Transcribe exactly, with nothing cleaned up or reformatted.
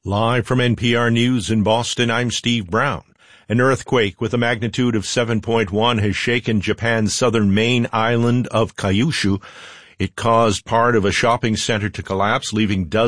Live from N P R News in Boston, I'm Steve Brown. An earthquake with a magnitude of seven point one has shaken Japan's southern main island of Kyushu. It caused part of a shopping center to collapse, leaving dozens